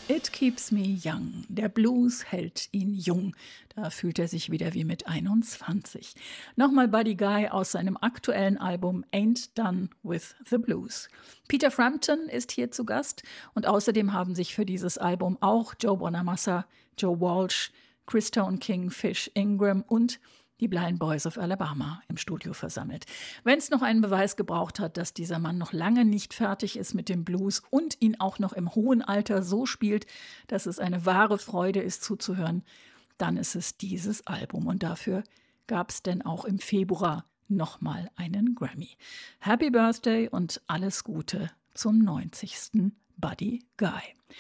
It keeps me young. Der Blues hält ihn jung. Da fühlt er sich wieder wie mit 21. Nochmal Buddy Guy aus seinem aktuellen Album Ain't Done with the Blues. Peter Frampton ist hier zu Gast und außerdem haben sich für dieses Album auch Joe Bonamassa, Joe Walsh, Chris Tone King, Fish Ingram und die Blind Boys of Alabama im Studio versammelt. Wenn es noch einen Beweis gebraucht hat, dass dieser Mann noch lange nicht fertig ist mit dem Blues und ihn auch noch im hohen Alter so spielt, dass es eine wahre Freude ist zuzuhören, dann ist es dieses Album. Und dafür gab es denn auch im Februar nochmal einen Grammy. Happy Birthday und alles Gute zum 90. Buddy Guy.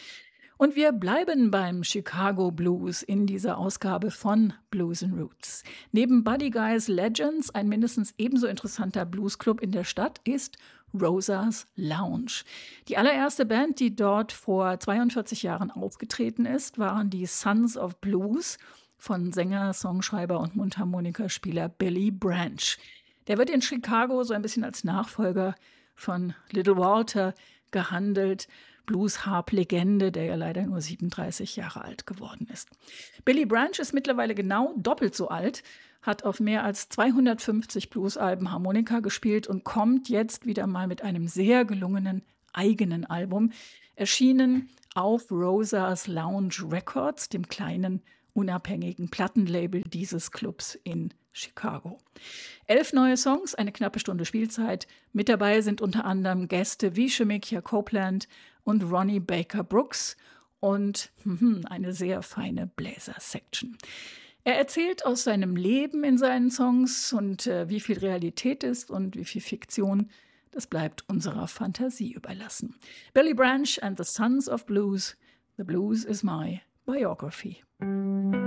Und wir bleiben beim Chicago Blues in dieser Ausgabe von Blues and Roots. Neben Buddy Guy's Legends, ein mindestens ebenso interessanter Bluesclub in der Stadt, ist Rosas Lounge. Die allererste Band, die dort vor 42 Jahren aufgetreten ist, waren die Sons of Blues von Sänger, Songschreiber und Mundharmonikaspieler Billy Branch. Der wird in Chicago so ein bisschen als Nachfolger von Little Walter gehandelt. Blues-Harp-Legende, der ja leider nur 37 Jahre alt geworden ist. Billy Branch ist mittlerweile genau doppelt so alt, hat auf mehr als 250 Blues-Alben Harmonika gespielt und kommt jetzt wieder mal mit einem sehr gelungenen eigenen Album, erschienen auf Rosas Lounge Records, dem kleinen unabhängigen Plattenlabel dieses Clubs in Chicago. 11 neue Songs, eine knappe Stunde Spielzeit. Mit dabei sind unter anderem Gäste wie Shemekia Copeland und Ronnie Baker Brooks und eine sehr feine Bläser-Section. Er erzählt aus seinem Leben in seinen Songs und wie viel Realität ist und wie viel Fiktion, das bleibt unserer Fantasie überlassen. Billy Branch and the Sons of Blues. The Blues is my biography.